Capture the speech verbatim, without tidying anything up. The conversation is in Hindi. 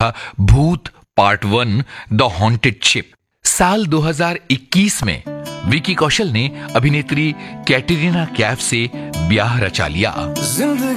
था भूत part one the haunted ship. साल दो हज़ार इक्कीस में विकी कौशल ने अभिनेत्री कैटरीना कैफ से ब्याह रचा लिया।